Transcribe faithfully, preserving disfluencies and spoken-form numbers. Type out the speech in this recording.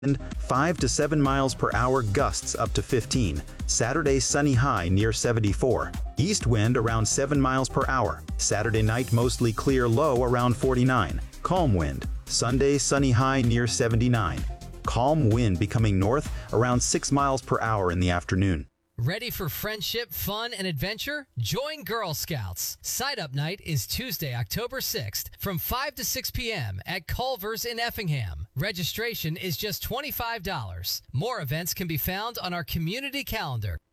five to seven miles per hour, gusts up to fifteen. Saturday, sunny, high near seventy-four. East wind around seven miles per hour. Saturday night, mostly clear, low around forty-nine. Calm wind. Sunday, sunny, high near seventy-nine. Calm wind becoming north around six miles per hour in the afternoon. Ready for friendship, fun, and adventure? Join Girl Scouts. Sign-up night is Tuesday, October sixth from five to six p.m. at Culver's in Effingham. Registration is just twenty-five dollars. More events can be found on our community calendar.